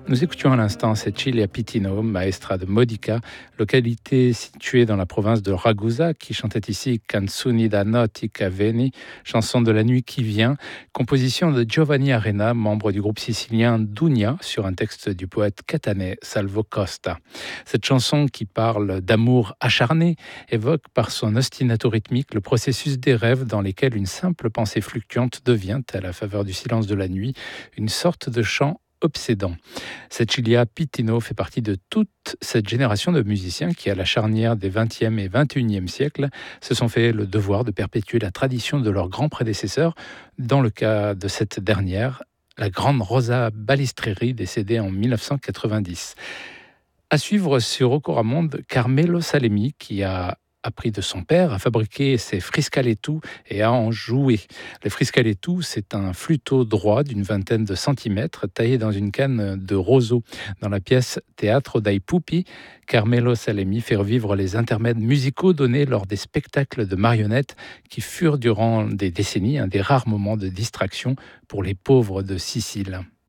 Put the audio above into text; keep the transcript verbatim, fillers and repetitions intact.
Nous écoutions à l'instant Cecilia Pitino, maestra de Modica, localité située dans la province de Ragusa, qui chantait ici Canzoni da notte che veni, chanson de la nuit qui vient, composition de Giovanni Arena, membre du groupe sicilien Dunia, sur un texte du poète catanais Salvo Costa. Cette chanson, qui parle d'amour acharné, évoque par son ostinato rythmique le processus des rêves dans lesquels une simple pensée fluctuante devient, à la faveur du silence de la nuit, une sorte de chant obsédant. Cecilia Pitino fait partie de toute cette génération de musiciens qui, à la charnière des vingtième et vingt et unième siècles, se sont fait le devoir de perpétuer la tradition de leurs grands prédécesseurs. Dans le cas de cette dernière, la grande Rosa Balistreri, décédée en mille neuf cent quatre-vingt-dix. À suivre sur Ocoramonde, Carmelo Salemi, qui a appris de son père à fabriquer ses friscalettu et à en jouer. Le friscalettu, c'est un flûteau droit d'une vingtaine de centimètres taillé dans une canne de roseau. Dans la pièce Teatro dai Pupi, Carmelo Salemi fait revivre les intermèdes musicaux donnés lors des spectacles de marionnettes qui furent durant des décennies un des rares moments de distraction pour les pauvres de Sicile.